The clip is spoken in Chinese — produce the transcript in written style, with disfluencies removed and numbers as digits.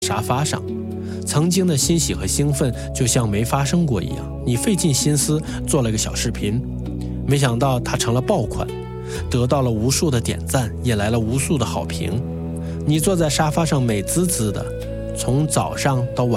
沙发上，曾经的欣喜和兴奋就像没发生过一样。你费尽心思做了个小视频，没想到它成了爆款，得到了无数的点赞，引来了无数的好评。你坐在沙发上美滋滋的，从早上到晚